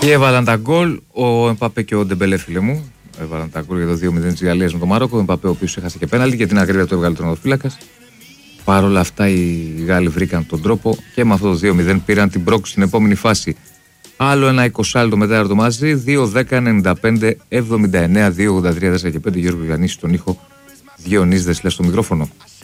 Και έβαλαν τα γκολ ο Εμπαπέ και ο Ντεμπελέ, φίλε μου. Έβαλαν τα γκολ για το 2-0 της Γαλλίας με το Μαρόκο. Ο Εμπαπέ, ο οποίος έχασε και πέναλτι, για την ακρίβεια του έβγαλε τερματοφύλακας. Παρ' όλα αυτά οι Γάλλοι βρήκαν τον τρόπο και με αυτό το 2-0 πήραν την πρόκληση στην επόμενη φάση. Άλλο ένα 20 το μετέαρτο μαζί, 2-10-95-79-2-83-4 και 5. Γιώργο Γιαννής στον ήχο, Διονύσης Δεσλές στο μικρόφωνο.